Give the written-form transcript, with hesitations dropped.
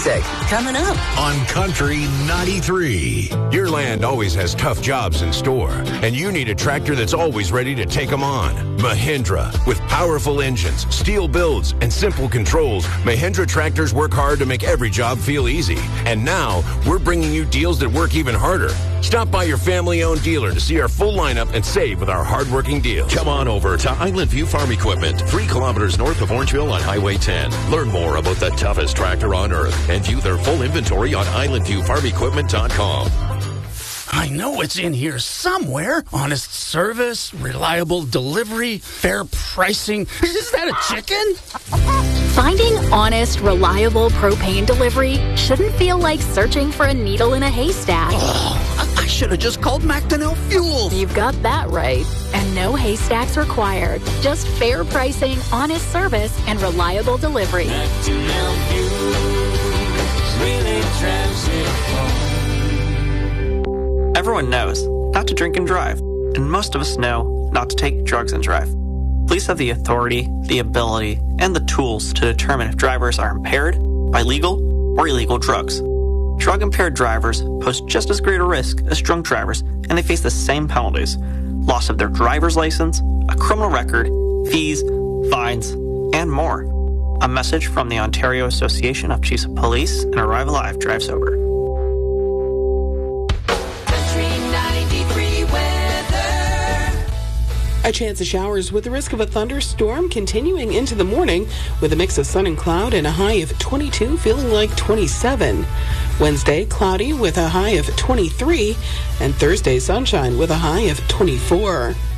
music coming up on Country 93. Your land always has tough jobs in store, and you need a tractor that's always ready to take them on. Mahindra. With powerful engines, steel builds, and simple controls, Mahindra tractors work hard to make every job feel easy. And now, we're bringing you deals that work even harder. Stop by your family-owned dealer to see our full lineup and save with our hard-working deals. Come on over to Island View Farm Equipment, 3 kilometers north of Orangeville on Highway 10. Learn more about the toughest tractor on earth and view their full inventory on islandviewfarmequipment.com. I know it's in here somewhere. Honest service, reliable delivery, fair pricing. Is that a chicken? Finding honest, reliable propane delivery shouldn't feel like searching for a needle in a haystack. Oh, I should have just called Macdonell Fuel. You've got that right. And no haystacks required. Just fair pricing, honest service, and reliable delivery. Macdonell Fuel really drives it home. Everyone knows not to drink and drive, and most of us know not to take drugs and drive. Police have the authority, the ability, and the tools to determine if drivers are impaired by legal or illegal drugs. Drug-impaired drivers pose just as great a risk as drunk drivers, and they face the same penalties: loss of their driver's license, a criminal record, fees, fines, and more. A message from the Ontario Association of Chiefs of Police and Arrive Alive Drive Sober. A chance of showers with the risk of a thunderstorm continuing into the morning with a mix of sun and cloud and a high of 22, feeling like 27. Wednesday, cloudy with a high of 23, and Thursday, sunshine with a high of 24.